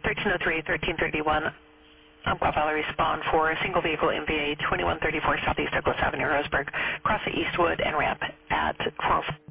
1303, 1331. Umpqua Valley respond for a single vehicle MVA 2134 Southeast Douglas Avenue, Roseburg. Cross the Eastwood and ramp at 405.